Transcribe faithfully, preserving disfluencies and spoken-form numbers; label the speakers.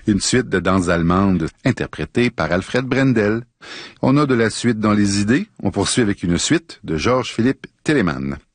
Speaker 1: une suite de danses allemandes interprétée par Alfred Brendel. On a de la suite dans les idées. On poursuit avec une suite de Georges Philippe Telemann.